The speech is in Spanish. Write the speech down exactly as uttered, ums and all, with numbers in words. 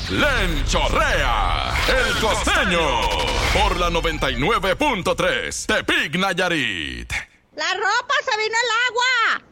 Len Chorrea, el costeño, por la noventa y nueve punto tres, Tepic Nayarit. ¡La ropa se vino el agua!